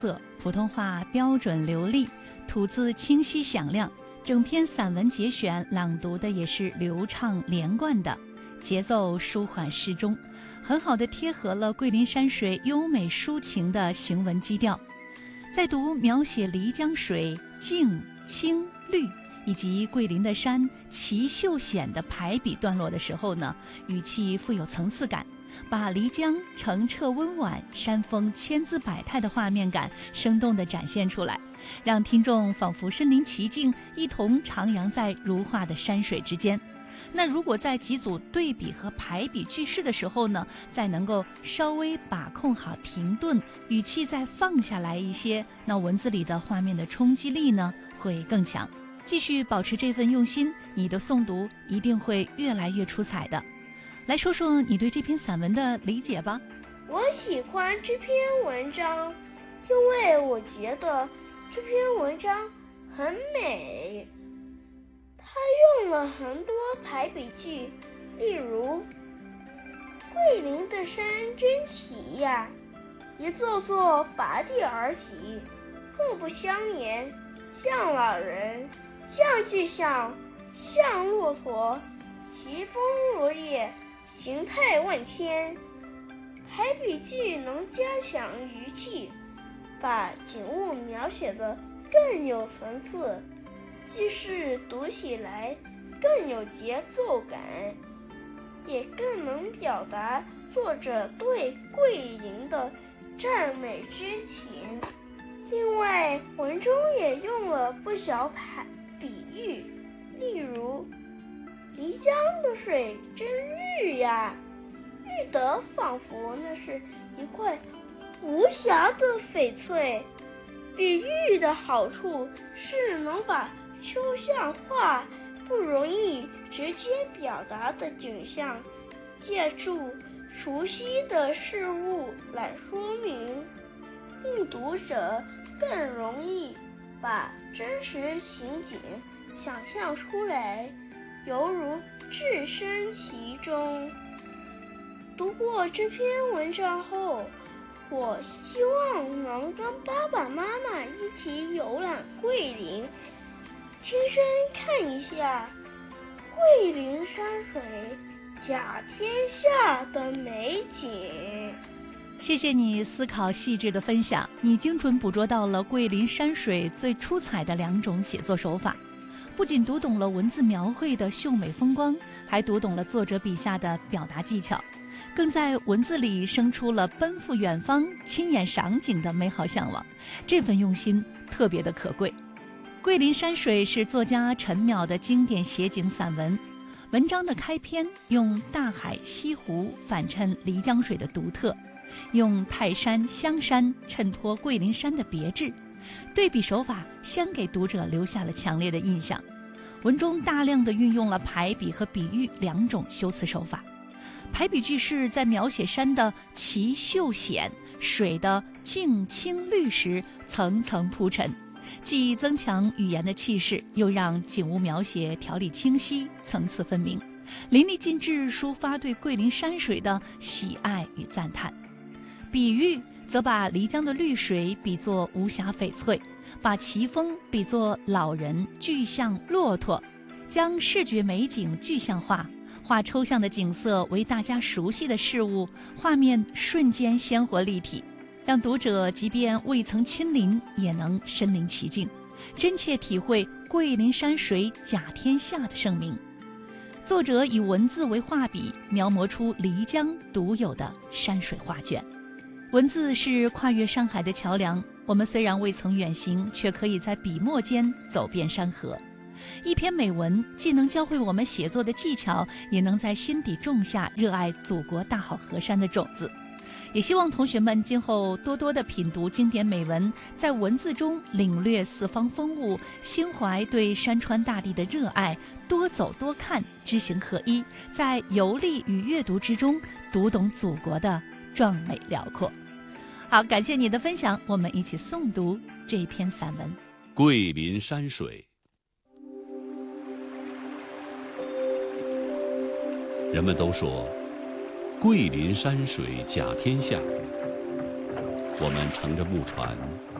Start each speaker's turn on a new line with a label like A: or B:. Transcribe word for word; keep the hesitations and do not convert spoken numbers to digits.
A: 普通话标准流利，吐字清晰响亮，整篇散文节选朗读的也是流畅连贯的，节奏舒缓适中，很好的贴合了桂林山水优美抒情的行文基调。在读描写漓江水静清绿以及桂林的山奇秀险的排比段落的时候呢，语气富有层次感，把漓江澄澈温婉、山峰千姿百态的画面感生动地展现出来，让听众仿佛身临其境，一同徜徉在如画的山水之间。那如果在几组对比和排比句式的时候呢，再能够稍微把控好停顿，语气再放下来一些，那文字里的画面的冲击力呢会更强。继续保持这份用心，你的诵读一定会越来越出彩的。来说说你对这篇散文的理解吧。
B: 我喜欢这篇文章，因为我觉得这篇文章很美。它用了很多排比句，例如桂林的山真奇呀，一座座拔地而起，各不相连，像老人，像巨象，像骆驼，奇峰落叶，形态万千。排比句能加强语气，把景物描写得更有层次，句式读起来更有节奏感，也更能表达作者对桂林的赞美之情。另外，文中也用了不少排比喻，例如漓江的水真绿呀，绿得仿佛那是一块无瑕的翡翠。比喻的好处是能把抽象化、不容易直接表达的景象，借助熟悉的事物来说明，令读者更容易把真实情景想象出来，犹如置身其中。读过这篇文章后，我希望能跟爸爸妈妈一起游览桂林，亲身看一下桂林山水甲天下的美景。
A: 谢谢你思考细致的分享，你精准捕捉到了桂林山水最出彩的两种写作手法，不仅读懂了文字描绘的秀美风光，还读懂了作者笔下的表达技巧，更在文字里生出了奔赴远方、亲眼赏景的美好向往。这份用心特别的可贵。桂林山水是作家陈淼的经典写景散文，文章的开篇用大海、西湖反衬漓江水的独特，用泰山、香山衬托桂林山的别致，对比手法相给读者留下了强烈的印象。文中大量的运用了排比和比喻两种修辞手法。排比句式在描写山的奇秀险、水的静清绿时层层铺陈，既增强语言的气势，又让景物描写条理清晰、层次分明，淋漓尽致抒发对桂林山水的喜爱与赞叹。比喻则把漓江的绿水比作无瑕翡翠，把奇峰比作老人、巨象、骆驼，将视觉美景具象化，画抽象的景色为大家熟悉的事物，画面瞬间鲜活立体，让读者即便未曾亲临，也能身临其境，真切体会桂林山水甲天下的盛名。作者以文字为画笔，描摹出漓江独有的山水画卷。文字是跨越山海的桥梁，我们虽然未曾远行，却可以在笔墨间走遍山河。一篇美文既能教会我们写作的技巧，也能在心底种下热爱祖国大好河山的种子。也希望同学们今后多多的品读经典美文，在文字中领略四方风物，心怀对山川大地的热爱，多走多看，知行合一，在游历与阅读之中读懂祖国的壮美辽阔。好，感谢你的分享，我们一起诵读这一篇散文《
C: 桂林山水》。人们都说桂林山水甲天下， 我们乘着木船